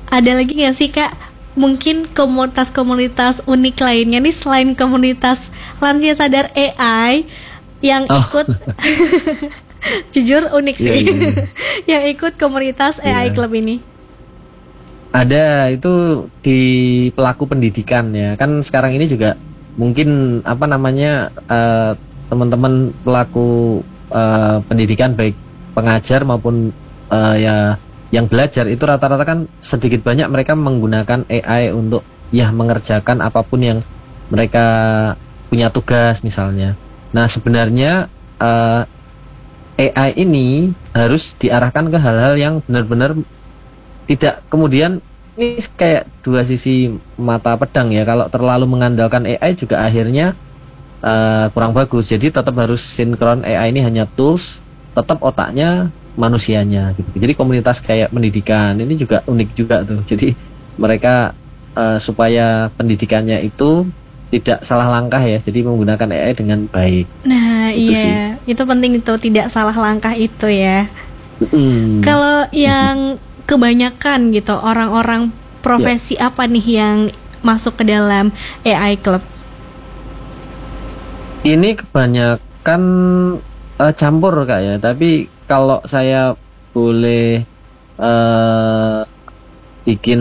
Ada lagi nggak sih Kak? Mungkin komunitas-komunitas unik lainnya nih selain komunitas Lansia Sadar AI yang ikut jujur unik sih. Yang ikut komunitas AI Club ini. Ada, itu di pelaku pendidikan ya. Kan sekarang ini juga mungkin teman-teman pelaku pendidikan baik pengajar maupun ya yang belajar itu rata-rata kan sedikit banyak mereka menggunakan AI untuk ya mengerjakan apapun yang mereka punya tugas misalnya. Nah sebenarnya AI ini harus diarahkan ke hal-hal yang benar-benar tidak kemudian ini kayak dua sisi mata pedang ya. Kalau terlalu mengandalkan AI juga akhirnya kurang bagus. Jadi tetap harus sinkron, AI ini hanya tools, tetap otaknya manusianya gitu. Jadi komunitas kayak pendidikan ini juga unik juga tuh. Jadi mereka supaya pendidikannya itu tidak salah langkah ya. Jadi menggunakan AI dengan baik. Nah itu iya sih. Itu penting itu, tidak salah langkah itu ya. Kalau yang kebanyakan gitu orang-orang profesi apa nih yang masuk ke dalam AI Club? Ini kebanyakan campur Kak ya, tapi kalau saya boleh bikin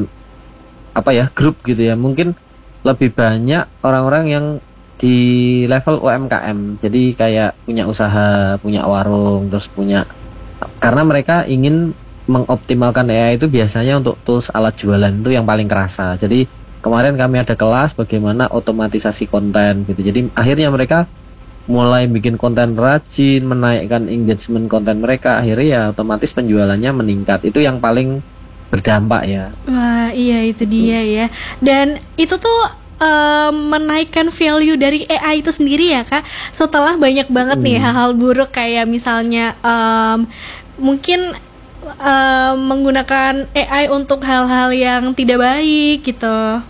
grup gitu ya, mungkin lebih banyak orang-orang yang di level UMKM, jadi kayak punya usaha, punya warung, terus karena mereka ingin mengoptimalkan AI itu biasanya untuk tools alat jualan itu yang paling kerasa. Jadi kemarin kami ada kelas bagaimana otomatisasi konten gitu. Jadi akhirnya mereka mulai bikin konten rajin, menaikkan engagement konten mereka, akhirnya ya otomatis penjualannya meningkat. Itu yang paling berdampak ya. Wah iya itu dia ya. Dan itu tuh menaikkan value dari AI itu sendiri ya Kak. Setelah banyak banget nih hal-hal buruk kayak misalnya mungkin menggunakan AI untuk hal-hal yang tidak baik gitu.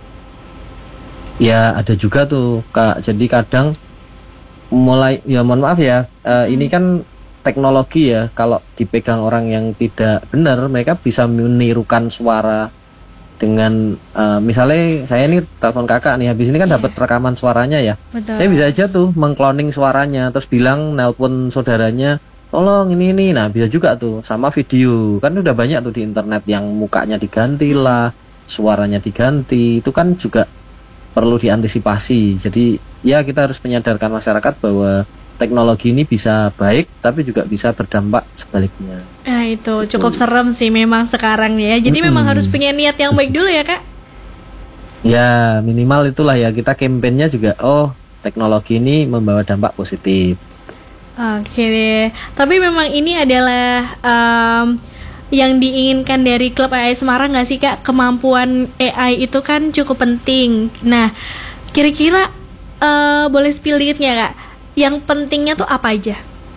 Ya ada juga tuh Kak. Jadi kadang mohon maaf ya, ini kan teknologi ya. Kalau dipegang orang yang tidak benar, mereka bisa menirukan suara dengan misalnya saya ini telepon kakak nih, habis ini kan dapat rekaman suaranya ya. Betul. Saya bisa aja tuh mengcloning suaranya, terus bilang nelpon saudaranya, tolong ini. Nah bisa juga tuh, sama video kan udah banyak tuh di internet yang mukanya diganti lah, suaranya diganti. Itu kan juga perlu diantisipasi. Jadi ya kita harus menyadarkan masyarakat bahwa teknologi ini bisa baik tapi juga bisa berdampak sebaliknya. Nah itu cukup serem sih memang sekarang ya. Jadi memang harus punya niat yang baik dulu ya Kak. Ya minimal itulah ya, kita kampanyenya juga teknologi ini membawa dampak positif. Oke deh. Tapi memang ini adalah yang diinginkan dari Klub AI Semarang nggak sih Kak? Kemampuan AI itu kan cukup penting. Nah kira-kira boleh spill dikit nggak Kak? Yang pentingnya tuh apa aja?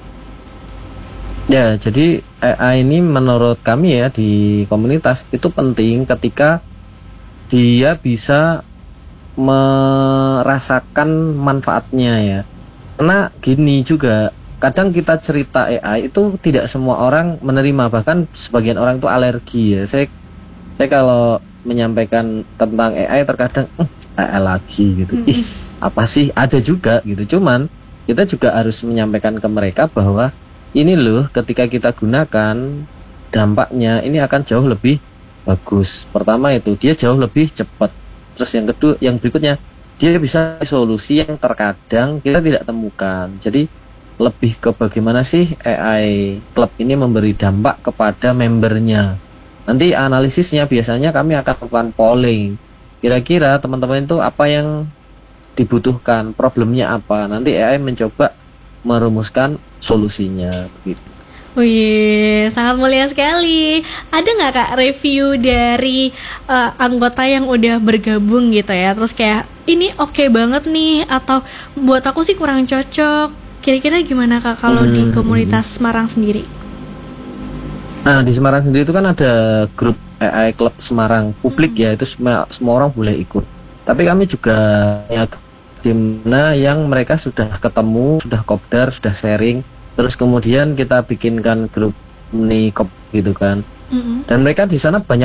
Ya, jadi AI ini menurut kami ya di komunitas itu penting ketika dia bisa merasakan manfaatnya ya. Karena gini juga, kadang kita cerita AI itu tidak semua orang menerima, bahkan sebagian orang itu alergi ya. Saya kalau menyampaikan tentang AI terkadang AI lagi gitu. Apa sih? Ada juga gitu. Cuman kita juga harus menyampaikan ke mereka bahwa ini loh ketika kita gunakan dampaknya ini akan jauh lebih bagus. Pertama itu dia jauh lebih cepat. Terus yang kedua, yang berikutnya dia bisa solusi yang terkadang kita tidak temukan. Jadi lebih ke bagaimana sih AI Club ini memberi dampak kepada membernya. Nanti analisisnya biasanya kami akan melakukan polling. Kira-kira teman-teman itu apa yang dibutuhkan, problemnya apa, nanti AI mencoba merumuskan solusinya gitu. Wih, sangat mulia sekali. Ada nggak Kak review dari anggota yang udah bergabung gitu ya, terus kayak ini oke banget nih, atau buat aku sih kurang cocok. Kira-kira gimana Kak kalau di komunitas Semarang sendiri? Nah di Semarang sendiri itu kan ada grup AI Club Semarang publik ya, itu semua orang boleh ikut. Tapi kami juga punya dimana yang mereka sudah ketemu, sudah kopdar, sudah sharing, terus kemudian kita bikinkan grup nih gitu kan. Dan mereka di sana banyak